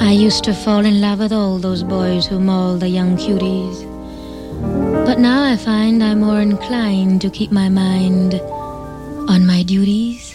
I used to fall in love with all those boys who maul the young cuties. But now I find I'm more inclined to keep my mind on my duties.